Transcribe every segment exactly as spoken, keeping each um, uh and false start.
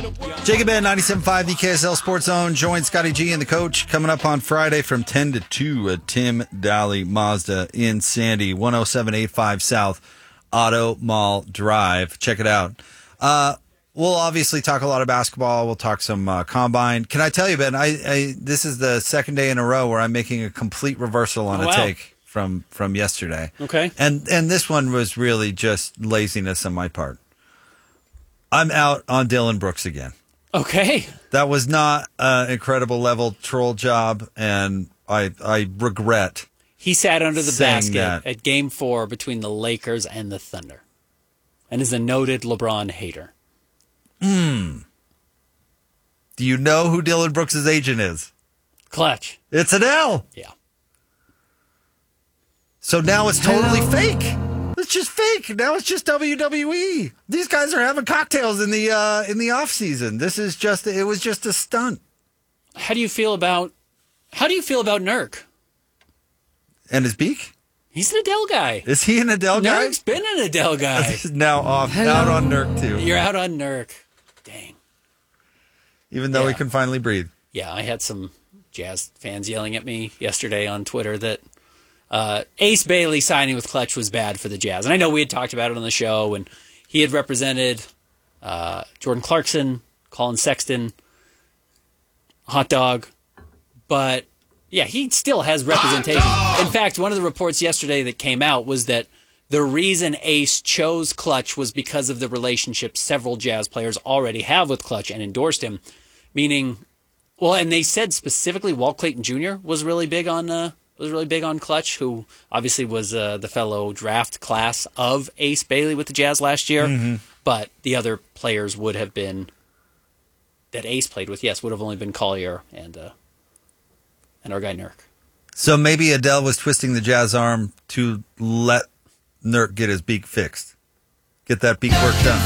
Jacob Ben, ninety-seven point five, the K S L Sports Zone. Join Scotty G and the coach coming up on Friday from ten to two at Tim Daly Mazda in Sandy, one oh seven eighty-five South Auto Mall Drive. Check it out. Uh, we'll obviously talk a lot of basketball. We'll talk some uh, combine. Can I tell you, Ben, I, I this is the second day in a row where I'm making a complete reversal on oh, a wow. take from, from yesterday. Okay. And, and this one was really just laziness on my part. I'm out on Dylan Brooks again. Okay. That was not an incredible level troll job, and I I regret. He sat under the basket that. at Game Four between the Lakers and the Thunder, and is a noted LeBron hater. Hmm. Do you know who Dylan Brooks' agent is? Clutch. It's Adele. Yeah. So now it's totally fake. It's just fake. Now it's just W W E. These guys are having cocktails in the uh, in the off season. This is just it was just a stunt. How do you feel about how do you feel about Nurk? And his beak? He's an Adele guy. Is he an Adele guy? Nurk's been an Adele guy. This is now off Hello. out on Nurk too. You're out on Nurk. Dang. Even though yeah. he can finally breathe. Yeah, I had some Jazz fans yelling at me yesterday on Twitter that Uh, Ace Bailey signing with Clutch was bad for the Jazz. And I know we had talked about it on the show, and he had represented uh, Jordan Clarkson, Colin Sexton, Hot Dog. But, yeah, he still has representation. In fact, one of the reports yesterday that came out was that the reason Ace chose Clutch was because of the relationship several Jazz players already have with Clutch and endorsed him. Meaning, well, and they said specifically Walt Clayton Junior was really big on... Uh, was really big on Clutch, who obviously was uh, the fellow draft class of Ace Bailey with the Jazz last year. Mm-hmm. But the other players would have been, that Ace played with, yes, would have only been Collier and uh, and our guy Nurk. So maybe Adele was twisting the Jazz arm to let Nurk get his beak fixed. Get that beak work done.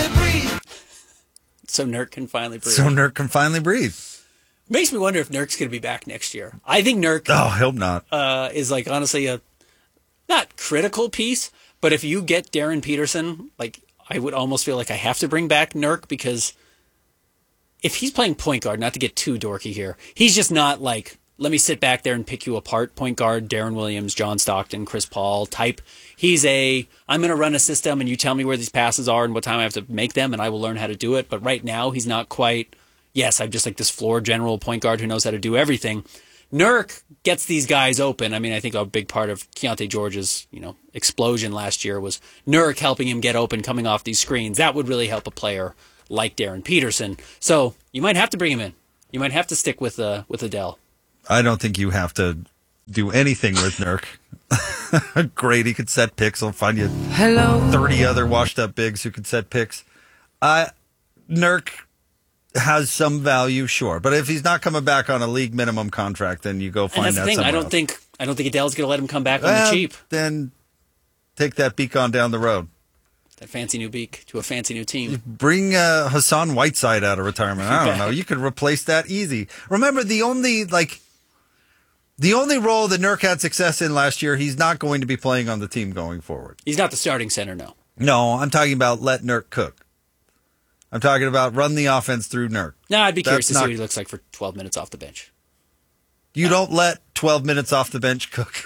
So Nurk can finally breathe. So Nurk can finally breathe. Makes me wonder if Nurk's going to be back next year. I think Nurk oh, I hope not. Uh, is like honestly a not critical piece, but if you get Darren Peterson, like I would almost feel like I have to bring back Nurk because if he's playing point guard, not to get too dorky here, he's just not like let me sit back there and pick you apart point guard, Darren Williams, John Stockton, Chris Paul type. He's a I'm going to run a system and you tell me where these passes are and what time I have to make them and I will learn how to do it. But right now he's not quite. Yes, I'm just like this floor general point guard who knows how to do everything. Nurk gets these guys open. I mean, I think a big part of Keontae George's, you know, explosion last year was Nurk helping him get open, coming off these screens. That would really help a player like Darren Peterson. So you might have to bring him in. You might have to stick with uh, with Adele. I don't think you have to do anything with Nurk. Great, he could set picks. I'll find you Hello. thirty other washed-up bigs who could set picks. Uh, Nurk has some value, sure, but if he's not coming back on a league minimum contract, then you go find and that's that the thing. somewhere I don't else. think I don't think Adele's going to let him come back on well, the cheap. Then take that beak on down the road. That fancy new beak to a fancy new team. Bring uh, Hassan Whiteside out of retirement. I don't know. You could replace that easy. Remember, the only like the only role that Nurk had success in last year, he's not going to be playing on the team going forward. He's not the starting center, no. No, I'm talking about let Nurk cook. I'm talking about run the offense through Nurk. No, I'd be That's curious to not, see what he looks like for twelve minutes off the bench. You don't let twelve minutes off the bench cook.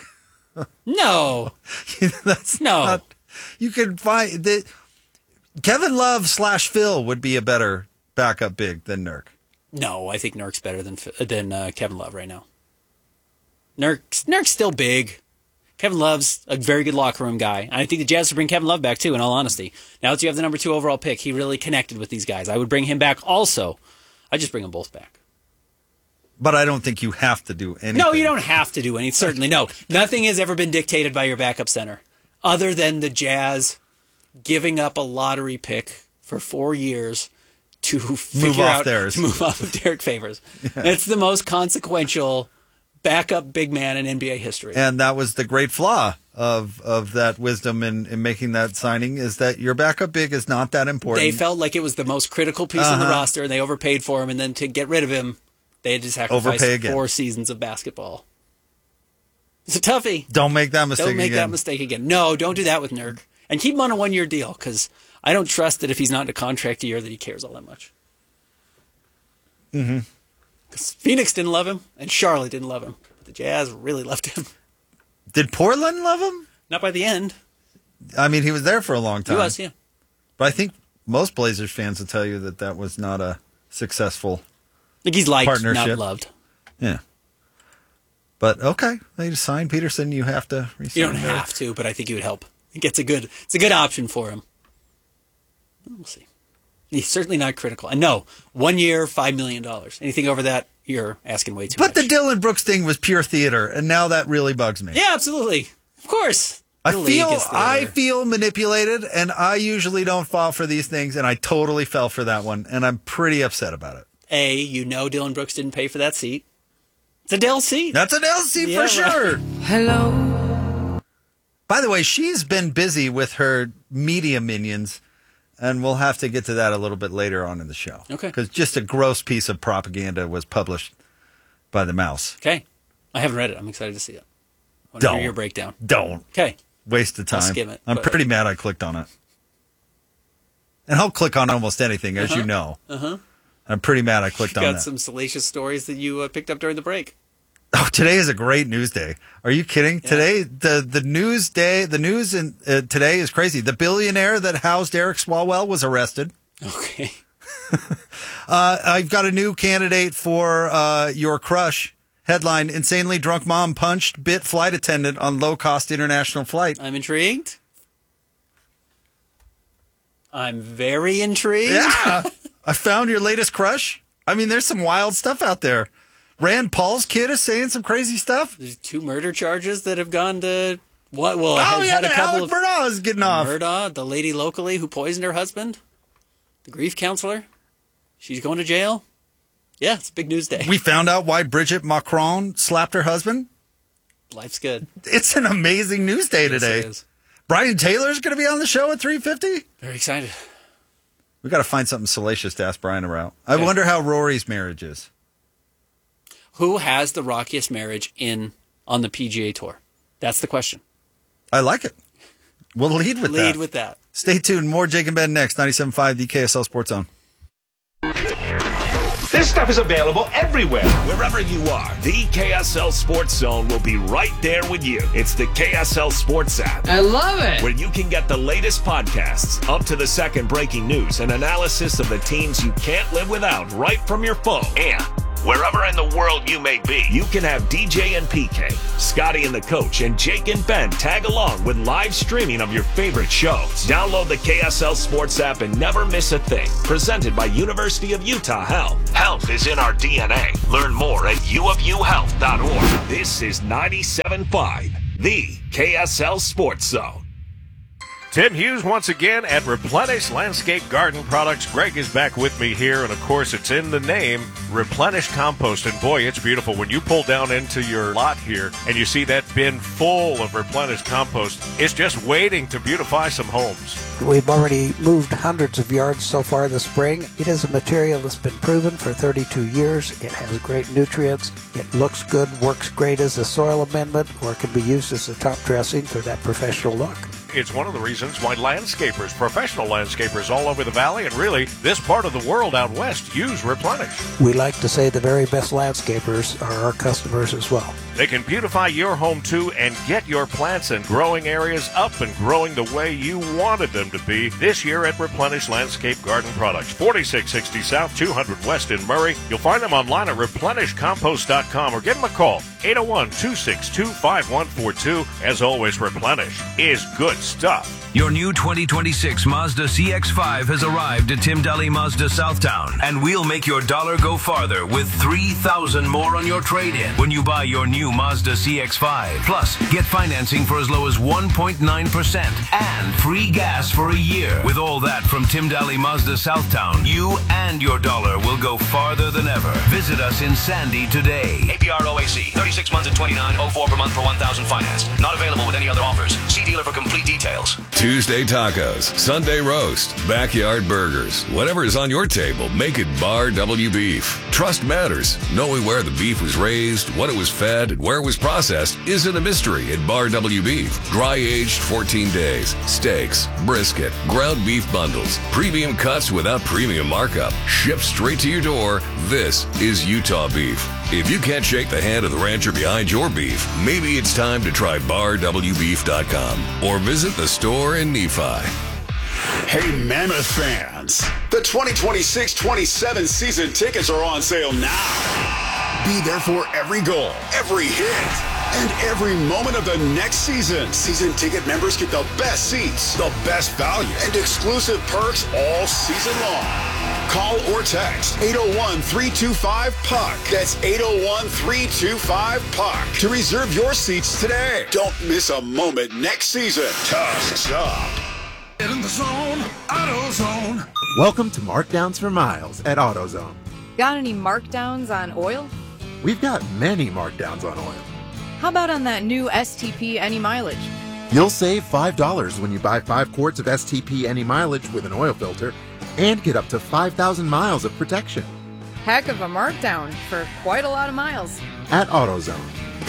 No. That's no. Not, you can find that Kevin Love slash Phil would be a better backup big than Nurk. No, I think Nurk's better than than uh, Kevin Love right now. Nurk's, Nurk's still big. Kevin Love's a very good locker room guy. And I think the Jazz should bring Kevin Love back, too, in all honesty. Now that you have the number two overall pick, he really connected with these guys. I would bring him back also. I just bring them both back. But I don't think you have to do anything. No, you don't have to do anything. Certainly, no. Nothing has ever been dictated by your backup center, other than the Jazz giving up a lottery pick for four years to figure move off out theirs. to move off of Derek Favors. Yeah. It's the most consequential backup big man in N B A history. And that was the great flaw of of that wisdom in, in making that signing, is that your backup big is not that important. They felt like it was the most critical piece uh-huh. on the roster, and they overpaid for him, and then to get rid of him, they had to sacrifice four seasons of basketball. It's a toughie. Don't make that mistake again. Don't make again. that mistake again. No, don't do that with Nurk. And keep him on a one-year deal, because I don't trust that if he's not in a contract year that he cares all that much. Mm-hmm. Because Phoenix didn't love him, and Charlotte didn't love him. But the Jazz really loved him. Did Portland love him? Not by the end. I mean, he was there for a long time. He was, yeah. But I think most Blazers fans will tell you that that was not a successful I think he's liked, partnership. not loved. Yeah. But, okay, they just signed Peterson. You have to resign. You don't there. have to, but I think he would help. I think it's a good, it's a good option for him. We'll see. He's certainly not critical. And no, one year, five million dollars. Anything over that, you're asking way too but much. But the Dylan Brooks thing was pure theater, and now that really bugs me. Yeah, absolutely. Of course. I The feel league is theater. I feel manipulated, and I usually don't fall for these things, and I totally fell for that one, and I'm pretty upset about it. A, you know Dylan Brooks didn't pay for that seat. It's a Dell seat. That's an L C Yeah, for sure. right. Hello. By the way, she's been busy with her media minions, and we'll have to get to that a little bit later on in the show. Okay. Because just a gross piece of propaganda was published by the Mouse. Okay. I haven't read it. I'm excited to see it. I want to Don't. hear your breakdown. Don't. Okay. Waste of time. I'll skim it, I'm but- pretty mad I clicked on it. And I'll click on almost anything, as you know. Uh-huh. I'm pretty mad I clicked Got on that. some salacious stories that you uh, picked up during the break. Oh, today is a great news day. Are you kidding? Yeah. Today, the, the news day, the news in, uh, today is crazy. The billionaire that housed Eric Swalwell was arrested. Okay. Uh, I've got a new candidate for uh, your crush. Headline, insanely drunk mom punched, bit flight attendant on low-cost international flight. I'm intrigued. I'm very intrigued. Yeah. I found your latest crush. I mean, there's some wild stuff out there. Rand Paul's kid is saying some crazy stuff. There's two murder charges that have gone to what? Well, Oh, has yeah, had a couple Alec of Murdaugh is getting off. Murdaugh, the lady locally who poisoned her husband, the grief counselor. She's going to jail. Yeah, it's a big news day. We found out why Bridget Macron slapped her husband. Life's good. It's an amazing news day Yes, today. it is. Brian Taylor's going to be on the show at three fifty. Very excited. We got to find something salacious to ask Brian about. I Okay. wonder how Rory's marriage is. Who has the rockiest marriage in on the P G A Tour? That's the question. I like it. We'll lead with Lead that. with that. Stay tuned. More Jake and Ben next. ninety-seven point five, the K S L Sports Zone. This stuff is available everywhere. Wherever you are, the K S L Sports Zone will be right there with you. It's the K S L Sports app, I love it. where you can get the latest podcasts, up to the second breaking news, and analysis of the teams you can't live without right from your phone. And wherever in the world you may be, you can have D J and P K, Scotty and the Coach, and Jake and Ben tag along with live streaming of your favorite shows. Download the K S L Sports app and never miss a thing. Presented by University of Utah Health. Health is in our D N A. Learn more at u of u health dot org. This is ninety-seven point five, the K S L Sports Zone. Tim Hughes once again at Replenish Landscape Garden Products. Greg is back with me here, and of course it's in the name, Replenish Compost. And boy, it's beautiful. When you pull down into your lot here and you see that bin full of Replenish Compost, it's just waiting to beautify some homes. We've already moved hundreds of yards so far this spring. It is a material that's been proven for thirty-two years. It has great nutrients. It looks good, works great as a soil amendment, or it can be used as a top dressing for that professional look. It's one of the reasons why landscapers, professional landscapers all over the valley and really this part of the world out west use Replenish. We like to say the very best landscapers are our customers as well. They can beautify your home too and get your plants and growing areas up and growing the way you wanted them to be this year at Replenish Landscape Garden Products. forty-six sixty South, two hundred West in Murray. You'll find them online at replenish compost dot com or give them a call, eight oh one, two six two, five one four two. As always, Replenish is good stuff. Your new twenty twenty-six Mazda C X five has arrived at Tim Daly Mazda Southtown, and we'll make your dollar go farther with three thousand dollars more on your trade-in when you buy your new Mazda C X five. Plus, get financing for as low as one point nine percent and free gas for a year. With all that from Tim Daly Mazda Southtown, you and your dollar will go farther than ever. Visit us in Sandy today. A P R O A C, thirty-six months at twenty-nine oh four per month for one thousand financed. Not available with any other offers. See dealer for complete details. Tuesday tacos, Sunday roast, backyard burgers. Whatever is on your table, make it Bar W Beef. Trust matters. Knowing where the beef was raised, what it was fed, and where it was processed isn't a mystery at Bar W Beef. Dry aged fourteen days. Steaks, brisket, ground beef bundles, premium cuts without premium markup. Shipped straight to your door. This is Utah beef. If you can't shake the hand of the rancher behind your beef, maybe it's time to try bar w beef dot com or visit the store in Nephi. Hey, Mammoth fans, the twenty twenty-six twenty-seven season tickets are on sale now. Be there for every goal, every hit, and every moment of the next season. Season ticket members get the best seats, the best value, and exclusive perks all season long. Call or text eight oh one, three two five, P U C. That's eight oh one, three two five, P U C to reserve your seats today. Don't miss a moment next season. Tusk's up. Get in the zone, AutoZone. Welcome to Markdowns for Miles at AutoZone. Got any markdowns on oil? We've got many markdowns on oil. How about on that new S T P Any Mileage? You'll save five dollars when you buy five quarts of S T P Any Mileage with an oil filter and get up to five thousand miles of protection. Heck of a markdown for quite a lot of miles. At AutoZone.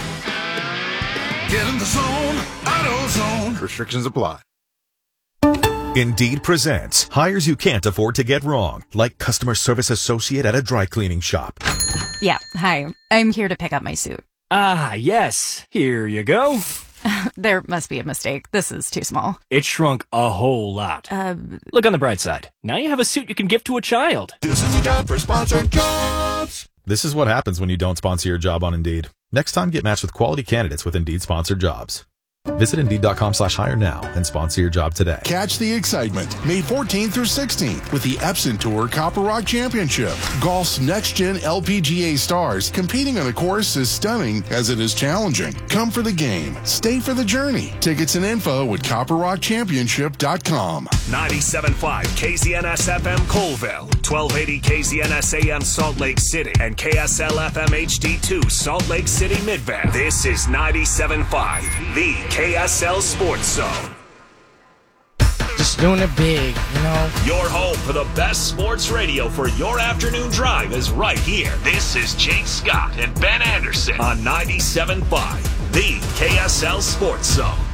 Get in the zone, AutoZone. Restrictions apply. Indeed presents hires you can't afford to get wrong, like customer service associate at a dry cleaning shop. Yeah, hi. I'm here to pick up my suit. Ah, yes. Here you go. There must be a mistake. This is too small. It shrunk a whole lot. Uh, Look on the bright side. Now you have a suit you can give to a child. This is a job for sponsored jobs. This is what happens when you don't sponsor your job on Indeed. Next time, get matched with quality candidates with Indeed sponsored jobs. Visit Indeed.com slash hire now and sponsor your job today. Catch the excitement May fourteenth through sixteenth with the Epson Tour Copper Rock Championship. Golf's next-gen L P G A stars competing on a course as stunning as it is challenging. Come for the game. Stay for the journey. Tickets and info at copper rock championship dot com. ninety-seven point five K Z N S F M Colville, twelve eighty K Z N S A M Salt Lake City, and K S L F M H D two Salt Lake City Midvale. This is ninety-seven point five, the K S L Sports Zone. Just doing it big, you know? Your home for the best sports radio for your afternoon drive is right here. This is Jake Scott and Ben Anderson on ninety-seven point five, the K S L Sports Zone.